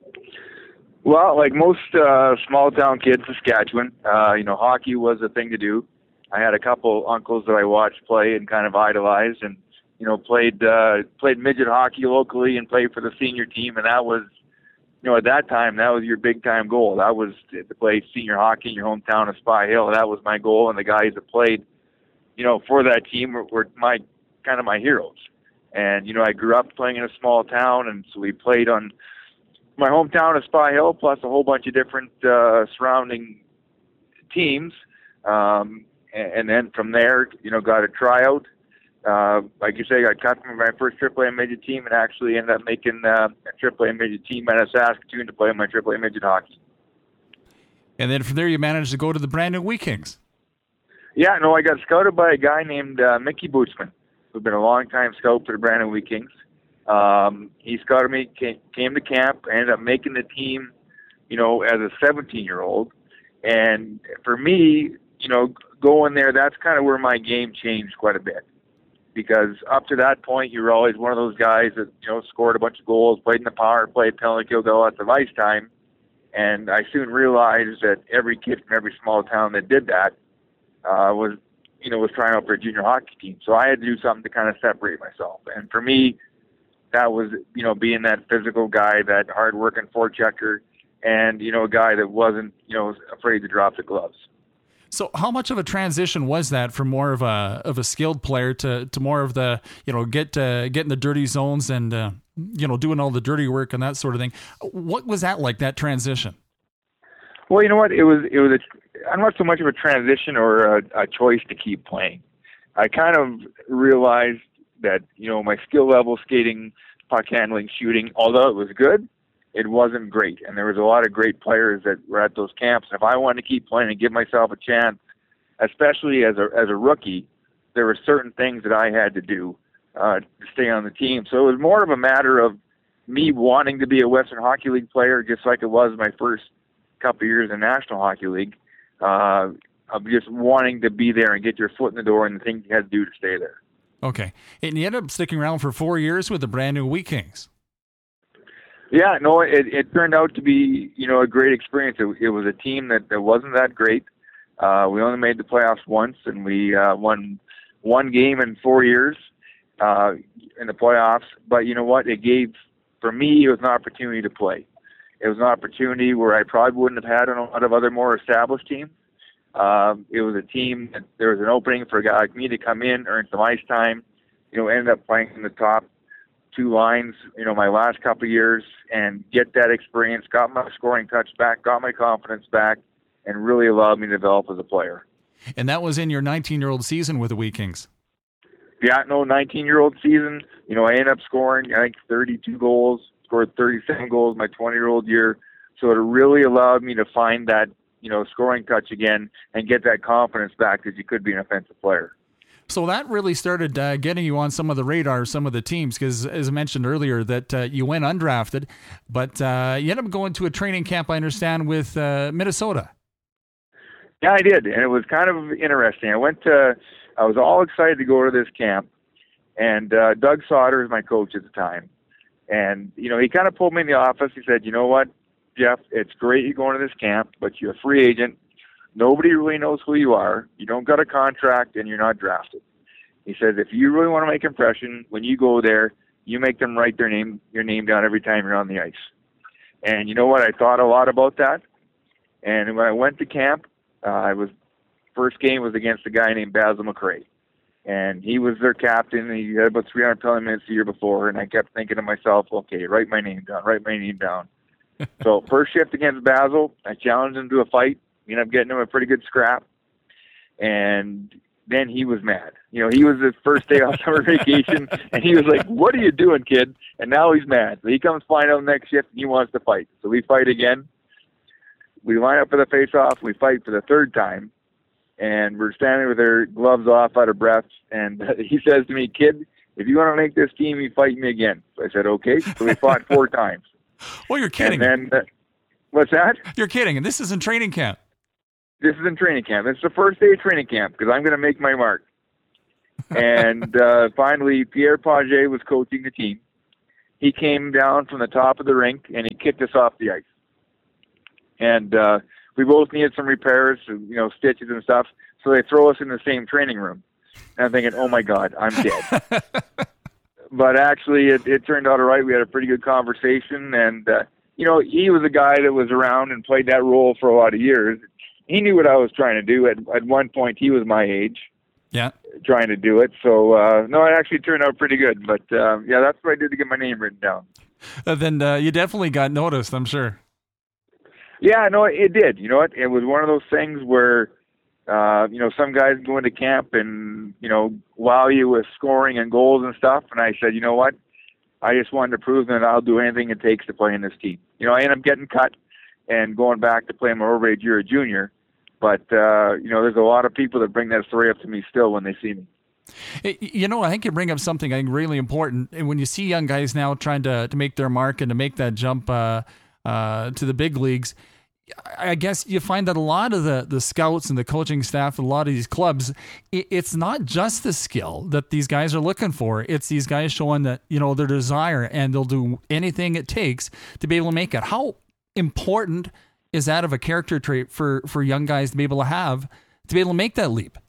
Well, like most small-town kids in Saskatchewan, hockey was a thing to do. I had a couple uncles that I watched play and kind of idolized, and played midget hockey locally and played for the senior team, and that was, at that time, that was your big-time goal. That was to play senior hockey in your hometown of Spy Hill. That was my goal, and the guys that played, for that team were my heroes. And, I grew up playing in a small town, and so we played on my hometown of Spy Hill, plus a whole bunch of different surrounding teams. And then from there, got a tryout. Like you say, I cut from my first AAA midget team and actually ended up making a AAA midget team out of Saskatoon to play my AAA midget hockey.
And then from there, you managed to go to the Brandon Wheat Kings.
Yeah, no, I got scouted by a guy named Mickey Bootsman, who'd been a long-time scout for the Brandon Wheat Kings. He scouted me, came to camp, ended up making the team, as a 17-year-old. And for me, going there, that's kind of where my game changed quite a bit. Because up to that point, you were always one of those guys that, scored a bunch of goals, played in the power play, penalty kill, got lots of ice time. And I soon realized that every kid from every small town that did that was trying out for a junior hockey team. So I had to do something to kind of separate myself. And for me, that was, being that physical guy, that hard-working forechecker, and, a guy that wasn't, afraid to drop the gloves.
So how much of a transition was that from more of a skilled player to more of the, get in the dirty zones and, doing all the dirty work and that sort of thing? What was that like, that transition?
Well, you know what? It was not so much of a transition or a choice to keep playing. I kind of realized that, my skill level, skating, puck handling, shooting, although it was good, it wasn't great. And there was a lot of great players that were at those camps. If I wanted to keep playing and give myself a chance, especially as a rookie, there were certain things that I had to do to stay on the team. So it was more of a matter of me wanting to be a Western Hockey League player, just like it was my first couple of years in National Hockey League, of just wanting to be there and get your foot in the door and the things you had to do to stay there.
Okay. And you ended up sticking around for 4 years with the Brandon Wheat Kings.
Yeah, no, it turned out to be, a great experience. It was a team that wasn't that great. We only made the playoffs once, and we won one game in 4 years in the playoffs. But you know what? It gave, for me, it was an opportunity to play. It was an opportunity where I probably wouldn't have had on a lot of other more established teams. It was a team that there was an opening for a guy like me to come in, earn some ice time, ended up playing in the top two lines, my last couple of years, and get that experience, got my scoring touch back, got my confidence back, and really allowed me to develop as a player.
And that was in your 19-year-old season with the Wheat Kings.
Yeah, no, 19-year-old season. I ended up scoring, I think, 32 goals, scored 37 goals my 20-year-old year. So it really allowed me to find that, scoring touch again and get that confidence back that you could be an offensive player.
So that really started getting you on some of the radar, some of the teams, because as I mentioned earlier, that you went undrafted, but you ended up going to a training camp, I understand, with Minnesota.
Yeah, I did, and it was kind of interesting. I was all excited to go to this camp, and Doug Sauter was my coach at the time. And, he kind of pulled me in the office. He said, you know what, Jeff, it's great you're going to this camp, but you're a free agent. Nobody really knows who you are. You don't got a contract, and you're not drafted. He says, if you really want to make an impression, when you go there, you make them write your name down every time you're on the ice. And you know what? I thought a lot about that. And when I went to camp, first game was against a guy named Basil McRae. And he was their captain. He had about 300 penalty minutes the year before. And I kept thinking to myself, okay, write my name down. So first shift against Basil, I challenged him to a fight. Ended up getting him a pretty good scrap. And then he was mad. You know, he was his first day off summer vacation, and he was like, "What are you doing, kid?" And now he's mad. So he comes flying out next shift, and he wants to fight. So we fight again. We line up for the face-off. We fight for the third time, and we're standing with our gloves off, out of breath. And he says to me, "Kid, if you want to make this team, you fight me again." So I said, "Okay." So we fought 4 times.
Well, you're kidding.
And then, what's that?
You're kidding. And this is in training camp.
This is in training camp. It's the first day of training camp because I'm going to make my mark. And finally, Pierre Paget was coaching the team. He came down from the top of the rink, and he kicked us off the ice. And we both needed some repairs, you know, stitches and stuff. So they throw us in the same training room. And I'm thinking, oh, my God, I'm dead. But actually, it turned out all right. We had a pretty good conversation. And, you know, he was a guy that was around and played that role for a lot of years. He knew what I was trying to do. At one point, he was my age.
Yeah.
Trying to do it. So, no, it actually turned out pretty good. But, yeah, that's what I did to get my name written down.
Then you definitely got noticed, I'm sure.
Yeah, no, it did. You know what? It was one of those things where, you know, some guys go into camp and, you know, wow you with scoring and goals and stuff. And I said, you know what? I just wanted to prove that I'll do anything it takes to play in this team. You know, I ended up getting cut and going back to play my overage year a junior. But, you know, there's a lot of people that bring that story up to me still when they see me.
You know, I think you bring up something I think really important. And when you see young guys now trying to make their mark and to make that jump to the big leagues, I guess you find that a lot of the scouts and the coaching staff, a lot of these clubs, it's not just the skill that these guys are looking for. It's these guys showing that, you know, their desire, and they'll do anything it takes to be able to make it. How important is that of a character trait for young guys to be able to make that leap?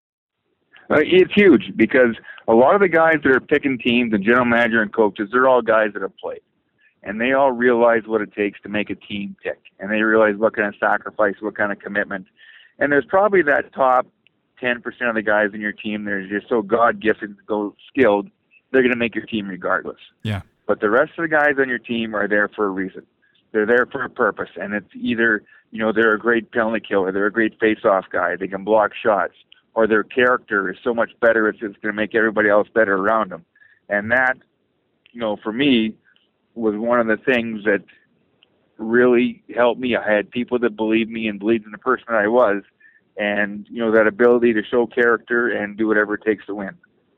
It's huge because a lot of the guys that are picking teams, the general manager and coaches, they're all guys that have played. And they all realize what it takes to make a team tick. And they realize what kind of sacrifice, what kind of commitment. And there's probably that top 10% of the guys in your team that are just so God-gifted, so skilled, they're going to make your team regardless.
Yeah.
But the rest of the guys on your team are there for a reason. They're there for a purpose. And it's either, you know, they're a great penalty killer, they're a great face-off guy, they can block shots, or their character is so much better it's going to make everybody else better around them. And that, you know, for me, was one of the things that really helped me. I had people that believed me and believed in the person that I was, and, you know, that ability to show character and do whatever it takes to win.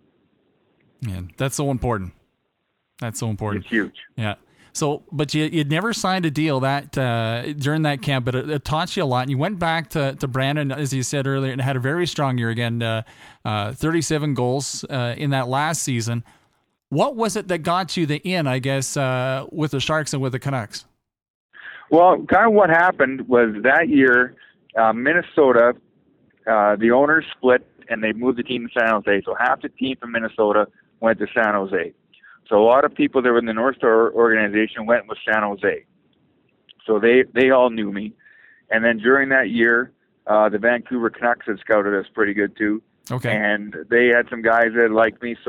Man, that's so important. That's so important.
It's huge.
Yeah. So, but you'd never signed a deal that during that camp, but it taught you a lot. And you went back to Brandon, as you said earlier, and had a very strong year again, 37 goals in that last season. What was it that got you the in, I guess, with the Sharks and with the Canucks?
Well, kind of what happened was that year, Minnesota, the owners split and they moved the team to San Jose. So half the team from Minnesota went to San Jose. So a lot of people that were in the North Star organization went with San Jose. So they all knew me. And then during that year, the Vancouver Canucks had scouted us pretty good too.
Okay.
And they had some guys that liked me.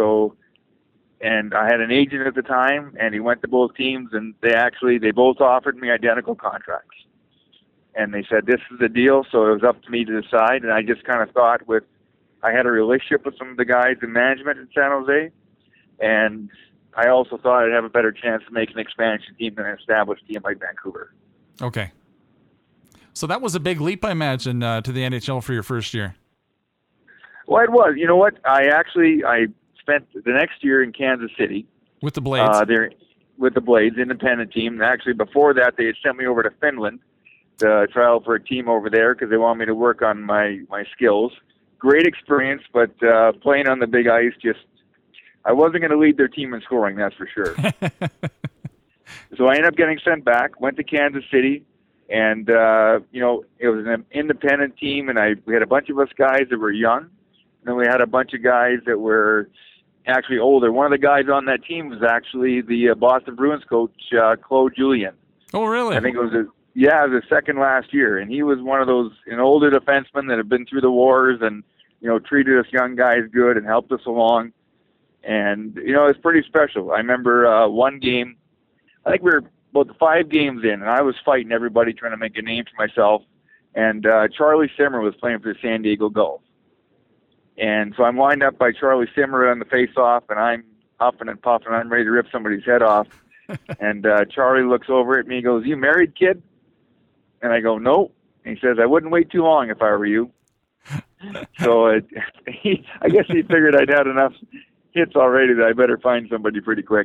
And I had an agent at the time, and he went to both teams, and they both offered me identical contracts. And they said, this is the deal, so it was up to me to decide. And I just kind of thought I had a relationship with some of the guys in management in San Jose, and I also thought I'd have a better chance to make an expansion team than an established team like Vancouver.
Okay. So that was a big leap, I imagine, to the NHL for your first year.
Well, it was. You know what? I spent the next year in Kansas City
with the Blades.
With the Blades, independent team. And actually, before that, they had sent me over to Finland to try out for a team over there because they wanted me to work on my skills. Great experience, but playing on the big ice, I wasn't going to lead their team in scoring, that's for sure. So I ended up getting sent back, went to Kansas City, and you know, it was an independent team, and we had a bunch of us guys that were young, and then we had a bunch of guys that were actually older. One of the guys on that team was actually the Boston Bruins coach, Claude Julien.
Oh, really?
I think it was his second last year, and he was one of those an older defensemen that had been through the wars and, you know, treated us young guys good and helped us along. And, you know, it's pretty special. I remember one game, I think we were about 5 games in, and I was fighting everybody trying to make a name for myself. And Charlie Simmer was playing for the San Diego Gulls. And so I'm lined up by Charlie Simmer on the face-off, and I'm huffing and puffing. I'm ready to rip somebody's head off. And Charlie looks over at me and goes, "You married, kid?" And I go, "No." And he says, "I wouldn't wait too long if I were you." So I guess he figured I'd had enough hits already that I better find somebody pretty quick.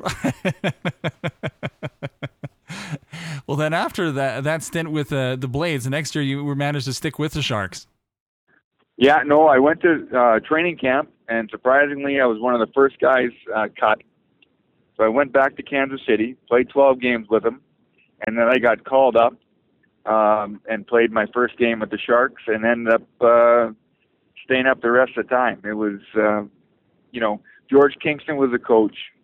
Well, then after that stint with the Blades, the next year you were managed to stick with the Sharks.
Yeah, no, I went to training camp, and surprisingly, I was one of the first guys cut. So I went back to Kansas City, played 12 games with them, and then I got called up and played my first game with the Sharks, and ended up staying up the rest of the time. It was, George Kingston was the coach.